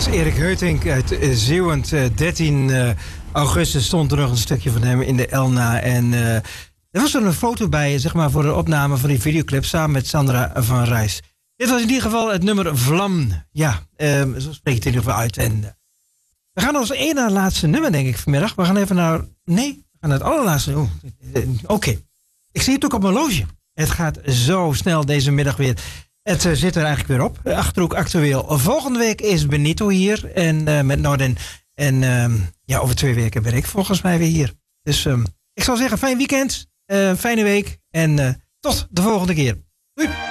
was Erik Heutink uit Zeeuwend. 13 augustus stond er nog een stukje van hem in de Elna. En er was er een foto bij, zeg maar, voor de opname van die videoclip samen met Sandra van Rijs. Dit was in ieder geval het nummer Vlam. Ja, zo spreekt het in ieder geval uit. En we gaan als één naar het laatste nummer, denk ik, vanmiddag. We gaan even naar... Nee, we gaan naar het allerlaatste. Oké. Ik zie het ook op mijn horloge. Het gaat zo snel deze middag weer. Het zit er eigenlijk weer op. Achterhoek actueel. Volgende week is Benito hier. En met Norden. En ja, over 2 weken ben ik volgens mij weer hier. Dus ik zou zeggen, fijn weekend. Fijne week. En tot de volgende keer. Doei.